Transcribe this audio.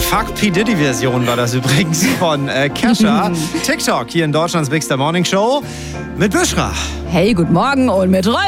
Fuck P. Diddy-Version war das übrigens von Kesha. TikTok hier in Deutschlands Big Star Morning Show mit Büschra. Hey, guten Morgen und mit Rolf.